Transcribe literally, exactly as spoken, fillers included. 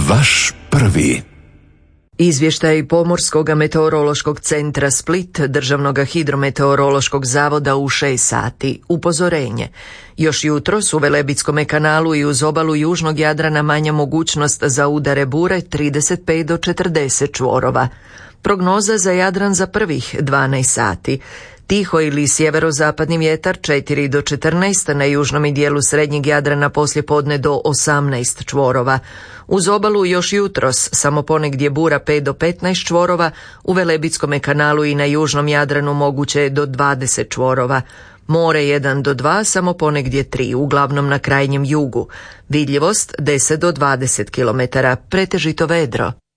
Vaš prvi. Izvještaj Pomorskog meteorološkog centra Split, Državnog hidrometeorološkog zavoda u šest sati. Upozorenje. Još jutros u Velebitskom kanalu i uz obalu južnog Jadrana manja mogućnost za udare bure trideset pet do četrdeset čvorova. Prognoza za Jadran za prvih dvanaest sati. Tiho ili sjeverozapadni vjetar četiri do četrnaest, na južnom i dijelu srednjeg Jadrana poslijepodne do osamnaest čvorova. Uz obalu još jutros samo ponegdje bura pet do petnaest čvorova, u Velebitskom kanalu i na južnom Jadranu moguće je do dvadeset čvorova. More jedan do dva, samo ponegdje tri, uglavnom na krajnjem jugu. Vidljivost deset do dvadeset kilometara, pretežito vedro.